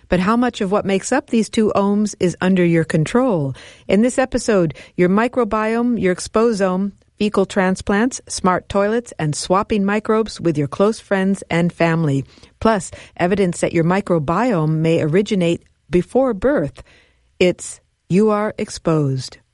But how much of what makes up these two ohms is under your control? In this episode, your microbiome, your exposome, fecal transplants, smart toilets, and swapping microbes with your close friends and family. Plus, evidence that your microbiome may originate before birth. It's You Are Exposed.